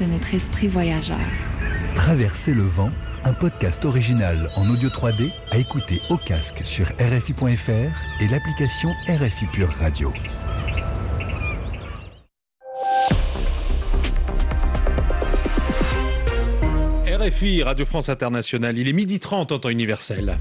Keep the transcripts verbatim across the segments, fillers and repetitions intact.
de notre esprit voyageur. Traverser le vent, un podcast original en audio trois D à écouter au casque sur R F I point F R et l'application R F I Pure Radio. R F I, Radio France Internationale, il est midi trente en temps universel.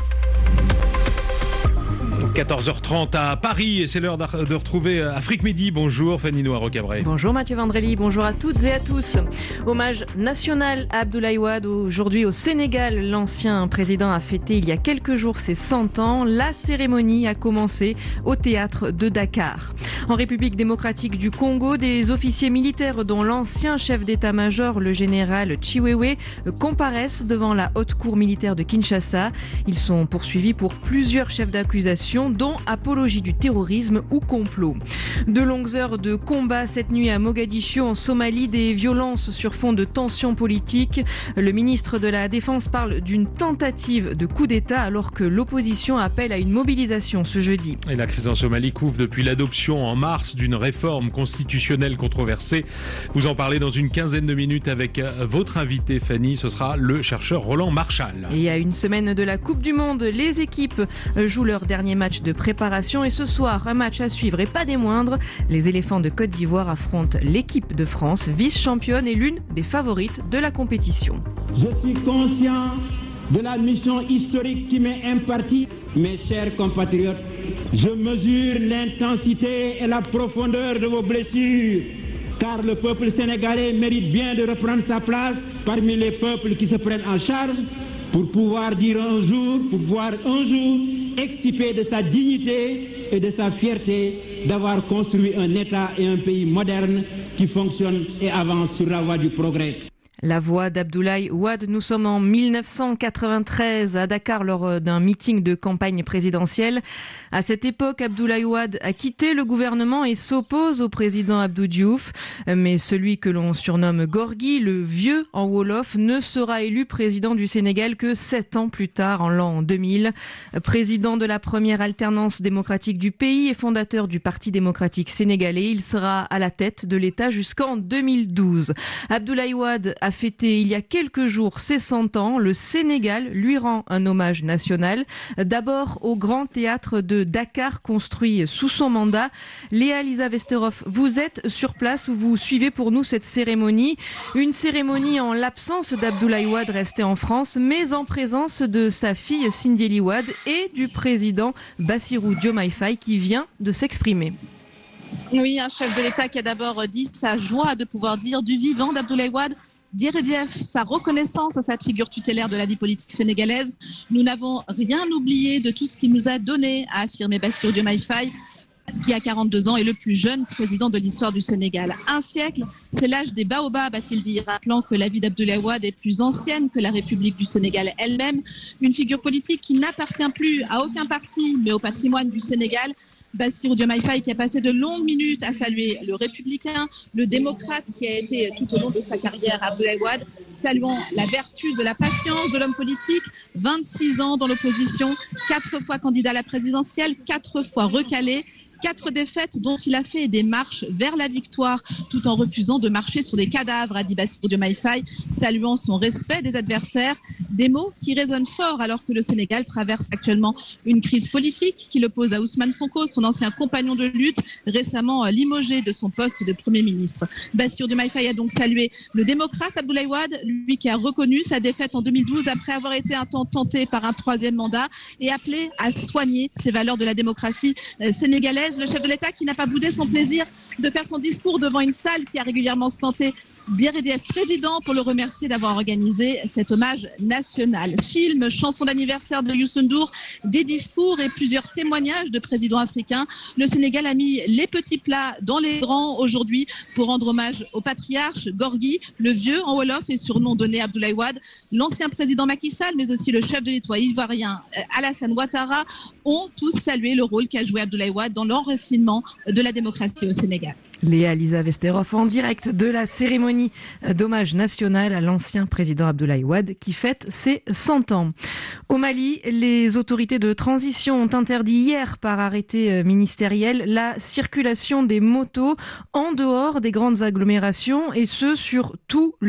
quatorze heures trente à Paris et c'est l'heure de retrouver Afrique Midi. Bonjour Fanny Noir-Cabré. Bonjour Mathieu Vendrelli, bonjour à toutes et à tous. Hommage national à Abdoulaye Wade. Aujourd'hui au Sénégal, l'ancien président a fêté il y a quelques jours ses cent ans. La cérémonie a commencé au théâtre de Dakar. En République démocratique du Congo, des officiers militaires dont l'ancien chef d'état-major, le général Chiwewe, comparaissent devant la haute cour militaire de Kinshasa. Ils sont poursuivis pour plusieurs chefs d'accusation dont apologie du terrorisme ou complot. De longues heures de combat cette nuit à Mogadiscio en Somalie, des violences sur fond de tensions politiques. Le ministre de la Défense parle d'une tentative de coup d'État alors que l'opposition appelle à une mobilisation ce jeudi. Et la crise en Somalie couvre depuis l'adoption en mars d'une réforme constitutionnelle controversée. Vous en parlez dans une quinzaine de minutes avec votre invité Fanny, ce sera le chercheur Roland Marchal. Et à une semaine de la Coupe du Monde, les équipes jouent leur dernier match de préparation et ce soir, un match à suivre et pas des moindres. Les éléphants de Côte d'Ivoire affrontent l'équipe de France, vice-championne et l'une des favorites de la compétition. Je suis conscient de la mission historique qui m'est impartie. Mes chers compatriotes, je mesure l'intensité et la profondeur de vos blessures, car le peuple sénégalais mérite bien de reprendre sa place parmi les peuples qui se prennent en charge pour pouvoir dire un jour, pour pouvoir un jour exciper de sa dignité et de sa fierté d'avoir construit un État et un pays moderne qui fonctionne et avance sur la voie du progrès. La voix d'Abdoulaye Wade. Nous sommes en mille neuf cent quatre-vingt-treize à Dakar lors d'un meeting de campagne présidentielle. À cette époque, Abdoulaye Wade a quitté le gouvernement et s'oppose au président Abdou Diouf. Mais celui que l'on surnomme Gorgui, le vieux en Wolof, ne sera élu président du Sénégal que sept ans plus tard, en l'an deux mille. Président de la première alternance démocratique du pays et fondateur du Parti démocratique sénégalais, il sera à la tête de l'État jusqu'en deux mille douze. Abdoulaye Wade a fêté il y a quelques jours ses cent ans. Le Sénégal lui rend un hommage national. D'abord au Grand Théâtre de Dakar, construit sous son mandat. Léa Lisa Vesterhoff, vous êtes sur place où vous suivez pour nous cette cérémonie. Une cérémonie en l'absence d'Abdoulaye Wade resté en France, mais en présence de sa fille Sindiély Wade et du président Bassirou Diomaye Faye qui vient de s'exprimer. Oui, un chef de l'État qui a d'abord dit sa joie de pouvoir dire du vivant d'Abdoulaye Wade, d'I R D F, sa reconnaissance à cette figure tutélaire de la vie politique sénégalaise. Nous n'avons rien oublié de tout ce qu'il nous a donné, a affirmé Bassirou Diomaye Faye, qui a quarante-deux ans est le plus jeune président de l'histoire du Sénégal. Un siècle, c'est l'âge des baobabs, a-t-il dit, rappelant que la vie d'Abdoulaye Wade est plus ancienne que la République du Sénégal elle-même. Une figure politique qui n'appartient plus à aucun parti, mais au patrimoine du Sénégal. Bassirou Diomaye Faye qui a passé de longues minutes à saluer le républicain, le démocrate qui a été tout au long de sa carrière Abdoulaye Wade, saluant la vertu de la patience de l'homme politique, vingt-six ans dans l'opposition, quatre fois candidat à la présidentielle, quatre fois recalé. Quatre défaites dont il a fait des marches vers la victoire tout en refusant de marcher sur des cadavres, a dit Bassirou Diomaye Faye, saluant son respect des adversaires. Des mots qui résonnent fort alors que le Sénégal traverse actuellement une crise politique qui l'oppose à Ousmane Sonko, son ancien compagnon de lutte, récemment limogé de son poste de Premier ministre. Bassirou Diomaye Faye a donc salué le démocrate Abdoulaye Wade, lui qui a reconnu sa défaite en deux mille douze après avoir été un temps tenté par un troisième mandat et appelé à soigner ses valeurs de la démocratie sénégalaise. Le chef de l'État qui n'a pas boudé son plaisir de faire son discours devant une salle qui a régulièrement scanté d'I R D F président pour le remercier d'avoir organisé cet hommage national. Film, chanson d'anniversaire de Youssou N'Dour, des discours et plusieurs témoignages de présidents africains. Le Sénégal a mis les petits plats dans les grands aujourd'hui pour rendre hommage au patriarche Gorgui, le vieux en Wolof et surnom donné à Abdoulaye Wade. L'ancien président Macky Sall, mais aussi le chef de l'État ivoirien Alassane Ouattara ont tous salué le rôle qu'a joué Abdoulaye Wade dans l'enracinement de la démocratie au Sénégal. Léa Lisa Vesterhoff en direct de la cérémonie d'hommage national à l'ancien président Abdoulaye Wade qui fête ses cent ans. Au Mali, les autorités de transition ont interdit hier par arrêté ministériel la circulation des motos en dehors des grandes agglomérations et ce sur tout le